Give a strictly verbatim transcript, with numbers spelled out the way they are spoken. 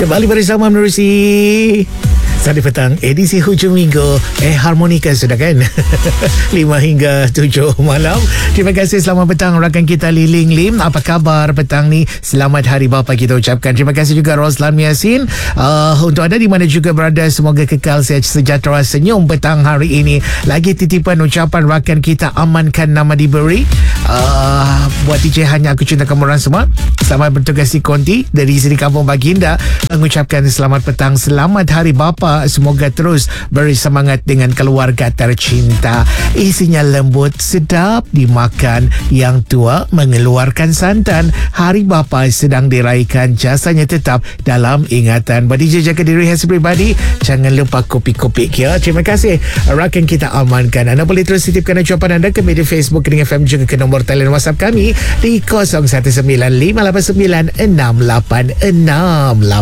Kembali bersama menerusi Tadi petang edisi hujung minggu. Eh harmonika sudah kan. lima hingga tujuh malam. Terima kasih, selamat petang rakan kita Liling Lim. Apa khabar petang ni? Selamat Hari Bapa kita ucapkan. Terima kasih juga Roslan Yasin. uh, Untuk anda di mana juga berada, semoga kekal sehat sejahtera senyum petang hari ini. Lagi titipan ucapan rakan kita amankan nama diberi. uh, Buat D J Hanya Aku Cinta Kamu orang semua, selamat bertugas di Konti dari sini Kampung Baginda, mengucapkan selamat petang, selamat Hari Bapa. Semoga terus beri semangat dengan keluarga tercinta. Isinya lembut, sedap dimakan. Yang tua mengeluarkan santan. Hari Bapa sedang diraihkan, jasanya tetap dalam ingatan. Badi jaga diri khas pribadi. Jangan lupa kopi-kopi ya. Terima kasih rakan kita amankan. Anda boleh terus titipkan ucapan anda ke media Facebook Ring F M, juga ke nombor talian WhatsApp kami di kosong satu sembilan lima lapan sembilan enam lapan enam lapan.